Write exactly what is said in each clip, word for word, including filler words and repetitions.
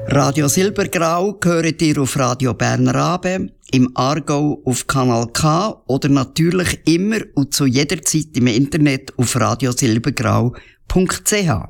Radio Silbergrau hört ihr auf Radio Berner Abe, im Aargau auf Kanal K oder natürlich immer und zu jeder Zeit im Internet auf radiosilbergrau punkt c h.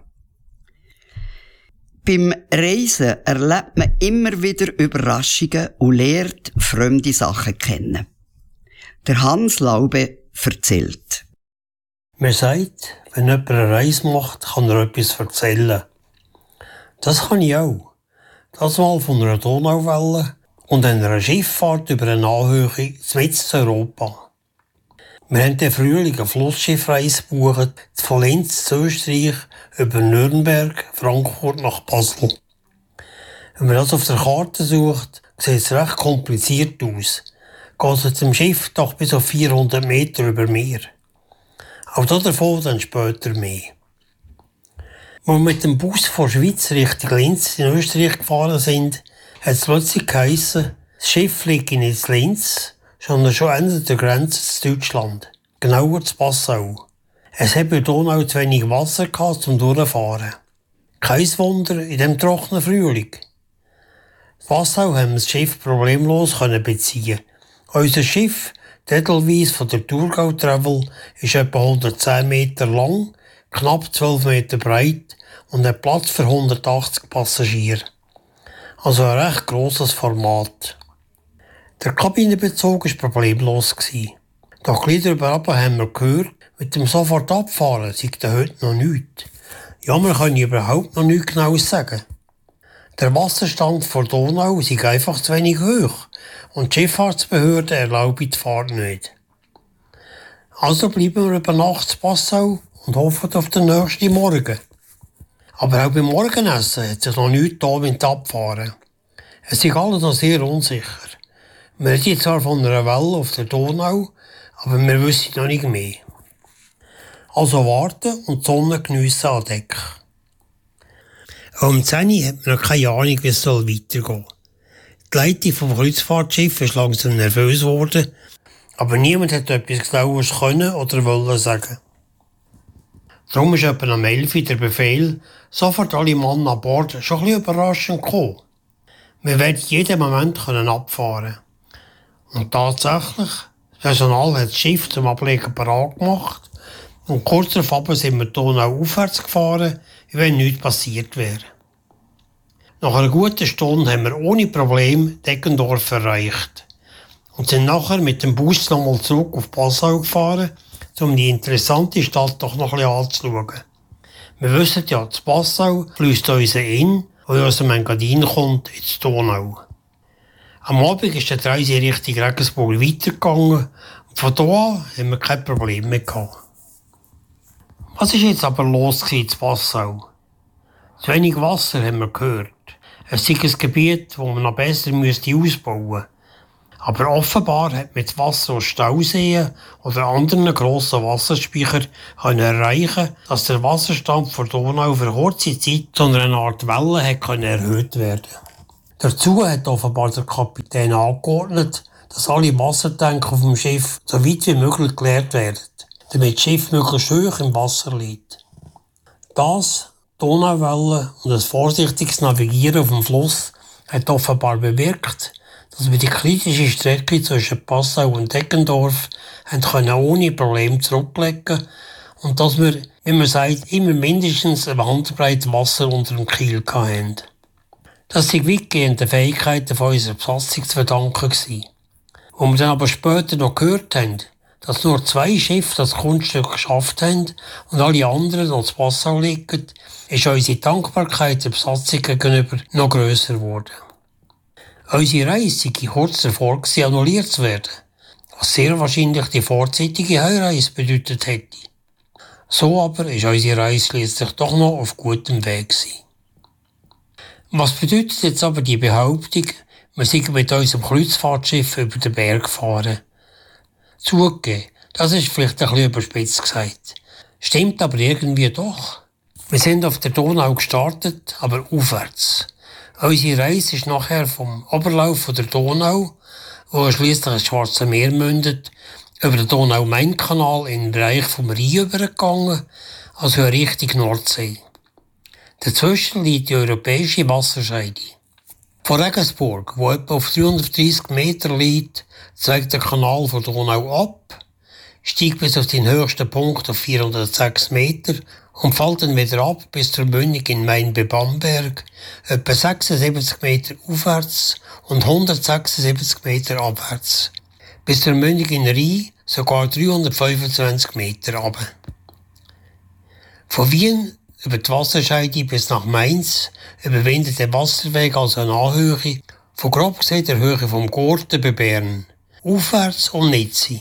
Beim Reisen erlebt man immer wieder Überraschungen und lernt fremde Sachen kennen. Der Hans Laube erzählt. Man sagt, wenn jemand eine Reise macht, kann er etwas erzählen. Das kann ich auch. Das mal von einer Donauwelle und einer Schifffahrt über eine Anhöhe mitten in Europa. Wir haben den Frühling eine Flussschiffreise gebucht, von Linz zu Österreich über Nürnberg, Frankfurt nach Basel. Wenn man das auf der Karte sucht, sieht es recht kompliziert aus. Geht es dem Schiff doch bis auf vierhundert Meter über Meer. Auch davon dann später mehr. Als wir mit dem Bus von Schweiz Richtung Linz in Österreich gefahren sind, hat es plötzlich geheissen, das Schiff liegt nicht in Linz, sondern schon Ende der Grenze zu Deutschland, genauer zu Passau. Es hat bei Donau zu wenig Wasser gehabt zum Durchfahren. Kein Wunder in dem trockenen Frühling. In Passau haben wir das Schiff problemlos beziehen. Unser Schiff, die Edelweiss von der Thurgau Travel, ist etwa hundertzehn Meter lang, knapp zwölf Meter breit und hat Platz für hundertachtzig Passagiere. Also ein recht grosses Format. Der Kabinenbezug war problemlos. Doch gleich darüber haben wir gehört, mit dem sofort abfahren sei da heute noch nichts. Ja, wir können überhaupt noch nichts Genaues sagen. Der Wasserstand vor Donau sei einfach zu wenig hoch und die Schifffahrtsbehörde erlaubt die Fahrt nicht. Also bleiben wir über Nacht in Passau und hoffen auf den nächsten Morgen. Aber auch beim Morgenessen hat sich noch nichts da mit Abfahren. Es ist alles noch sehr unsicher. Wir reden zwar von einer Welle auf der Donau, aber wir wissen noch nicht mehr. Also warten und die Sonne geniessen an Deck. Auch um zehn Uhr hat man noch keine Ahnung, wie es weitergehen soll. Die Leitung vom Kreuzfahrtschiff ist langsam nervös geworden, aber niemand hat etwas Genaues können oder wollen sagen. Darum ist etwa am elf Uhr der Befehl, sofort alle Mann an Bord, schon ein bisschen überraschend gekommen. Wir werden jeden Moment können abfahren. Und tatsächlich, das Personal hat das Schiff zum Ablegen parat gemacht und kurz darauf sind wir Donau aufwärts gefahren, wie wenn nichts passiert wäre. Nach einer guten Stunde haben wir ohne Problem Deggendorf erreicht und sind nachher mit dem Bus nochmal zurück auf Passau gefahren, um die interessante Stadt doch noch ein bisschen anzuschauen. Wir wissen ja, zu Passau fließt unser Inn, der aus dem Engadin kommt, ins Donau. Am Abend ist die Reise Richtung Regensburg weitergegangen und von da an haben wir kein Problem mehr gehabt. Was ist jetzt aber los in Passau? Zu wenig Wasser haben wir gehört. Es ist ein Gebiet, das man noch besser ausbauen müsste. Aber offenbar hat man das Wasser aus Stauseen oder anderen grossen Wasserspeichern erreichen, dass der Wasserstand vor Donau für kurze Zeit zu einer Art Welle hat erhöht werden. Dazu hat offenbar der Kapitän angeordnet, dass alle Wassertanks auf dem Schiff so weit wie möglich geleert werden, damit das Schiff möglichst hoch im Wasser liegt. Das, Donauwelle und das vorsichtiges Navigieren auf dem Fluss hat offenbar bewirkt, dass wir die kritische Strecke zwischen Passau und Deggendorf können ohne Probleme zurücklegen und dass wir, wie man sagt, immer mindestens eine Handbreit Wasser unter dem Kiel hatten. Das sind weitgehende Fähigkeiten von unserer Besatzung zu verdanken gewesen. Wo wir dann aber später noch gehört haben, dass nur zwei Schiffe das Kunststück geschafft haben und alle anderen noch zu Passau liegen, ist unsere Dankbarkeit der Besatzung gegenüber noch grösser geworden. Unsere Reise sei kurz davor annulliert zu werden, was sehr wahrscheinlich die vorzeitige Heimreise bedeutet hätte. So aber ist unsere Reise schließlich doch noch auf gutem Weg gewesen. Was bedeutet jetzt aber die Behauptung, wir sind mit unserem Kreuzfahrtschiff über den Berg gefahren? Zugegeben, das ist vielleicht ein bisschen überspitzt gesagt. Stimmt aber irgendwie doch. Wir sind auf der Donau gestartet, aber aufwärts. Unsere Reise ist nachher vom Oberlauf der Donau, wo schliesslich ins Schwarze Meer mündet, über den Donau-Main-Kanal in den Bereich vom Rhein übergegangen, also Richtung Nordsee. Dazwischen liegt die europäische Wasserscheide. Von Regensburg, wo etwa auf dreihundertdreissig Meter liegt, zeigt der Kanal von Donau ab, steigt bis auf den höchsten Punkt auf vierhundertsechs Meter und fällt dann wieder ab bis zur Mündung in Main-bei-Bamberg, etwa sechsundsiebzig Meter aufwärts und hundertsechsundsiebzig Meter abwärts. Bis zur Mündung in Rhein sogar dreihundertfünfundzwanzig Meter runter. Von Wien über die Wasserscheide bis nach Mainz überwindet der Wasserweg also eine Anhöhe von grob gesehen der Höhe vom Gurten bei Bern, aufwärts und Nizzi.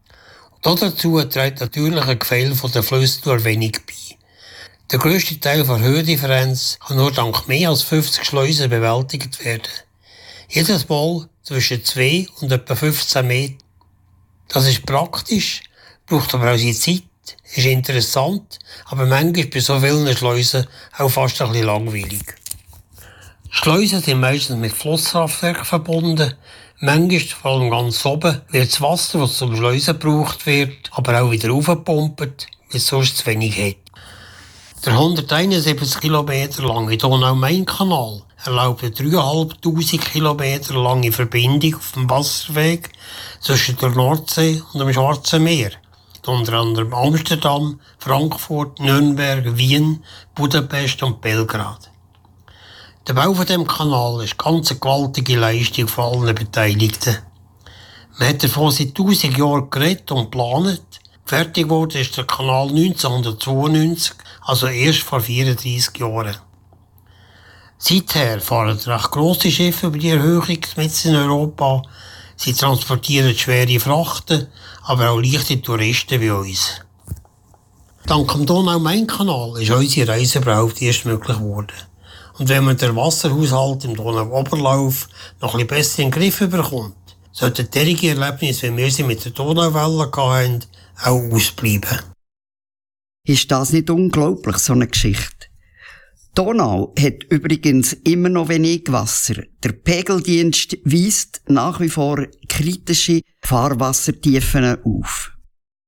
Dazu trägt natürlich ein Gefälle von der Flüsse nur wenig bei. Der grösste Teil der Höhendifferenz kann nur dank mehr als fünfzig Schleusen bewältigt werden. Jedes Mal zwischen zwei und etwa fünfzehn Meter. Das ist praktisch, braucht aber auch seine Zeit, ist interessant, aber manchmal bei so vielen Schleusen auch fast ein bisschen langweilig. Schleusen sind meistens mit Flusskraftwerken verbunden. Manchmal, vor allem ganz oben, wird das Wasser, das zum Schleusen gebraucht wird, aber auch wieder aufgepumpt, weil es sonst zu wenig hat. Der hunderteinundsiebzig Kilometer lange Donau-Main-Kanal erlaubt eine dreitausendfünfhundert Kilometer lange Verbindung auf dem Wasserweg zwischen der Nordsee und dem Schwarzen Meer, unter anderem Amsterdam, Frankfurt, Nürnberg, Wien, Budapest und Belgrad. Der Bau von dem Kanal ist ganz eine gewaltige Leistung von allen Beteiligten. Man hat davon seit tausend Jahren geredet und geplant. Fertig wurde ist der Kanal neunzehnhundertzweiundneunzig, also erst vor vierunddreissig Jahren. Seither fahren recht grosse Schiffe über die Erhöhung mitten in Europa. Sie transportieren schwere Frachten, aber auch leichte Touristen wie uns. Dank dem Donau-Main-Kanal ist unsere Reise überhaupt erst möglich geworden. Und wenn man den Wasserhaushalt im Donauoberlauf noch ein bisschen besser in den Griff bekommt, sollten derige Erlebnisse, wie wir sie mit der Donauwelle hatten, auch ausbleiben. Ist das nicht unglaublich, so eine Geschichte? Die Donau hat übrigens immer noch wenig Wasser. Der Pegeldienst weist nach wie vor kritische Fahrwassertiefen auf.